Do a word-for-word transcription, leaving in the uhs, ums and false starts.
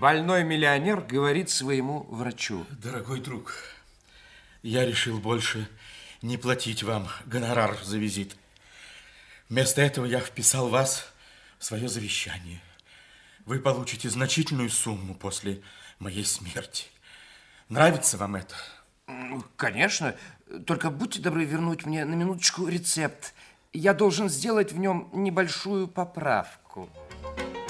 Больной миллионер говорит своему врачу. Дорогой друг, я решил больше не платить вам гонорар за визит. Вместо этого я вписал вас в свое завещание. Вы получите значительную сумму после моей смерти. Нравится вам это? Конечно. Только будьте добры вернуть мне на минуточку рецепт. Я должен сделать в нем небольшую поправку.